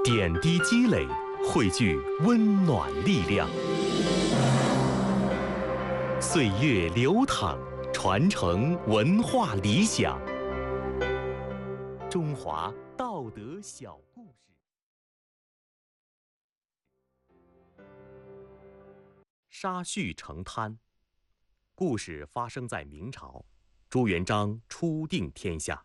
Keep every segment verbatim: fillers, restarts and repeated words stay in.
点滴积累，汇聚温暖力量。岁月流淌，传承文化理想。中华道德小故事。沙叙成滩。故事发生在明朝，朱元璋初定天下。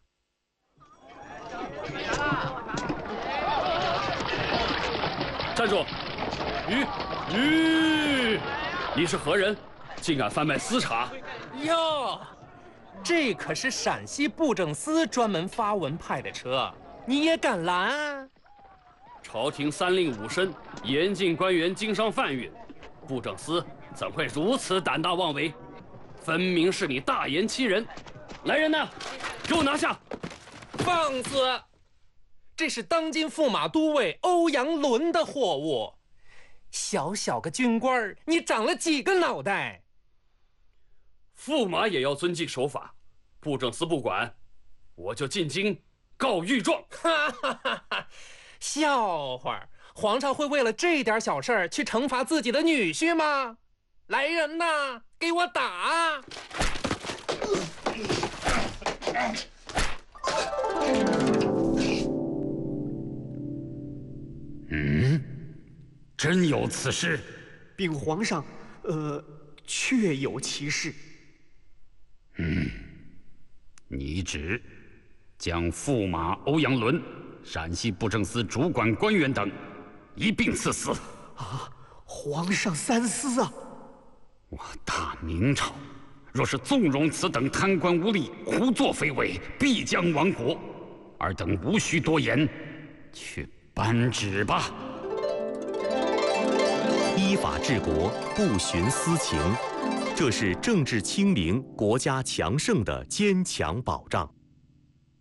站住！吁吁！你是何人？竟敢贩卖私茶！ 哟，这可是陕西布政司专门发文派的车，你也敢拦？ 朝廷三令五申，严禁官员经商贩运，布政司怎会如此胆大妄为？分明是你大言欺人！来人呐，给我拿下！ 放肆！这是当今驸马都尉欧阳伦的货物，小小个军官，你长了几个脑袋？ 驸马也要遵纪守法，布政司不管，我就进京告御状。 哈哈哈哈！笑话，皇上会为了这点小事去惩罚自己的女婿吗？来人呐，给我打！ 嗯，真有此事？ 禀皇上，呃，确有其事。 嗯，拟旨将驸马欧阳伦、陕西布政司主管官员等一并赐死。 啊，皇上三思啊！ 我大明朝若是纵容此等贪官污吏胡作非为，必将亡国。尔等无需多言，去颁旨吧。 依法治国，不徇私情，这是政治清明、国家强盛的坚强保障。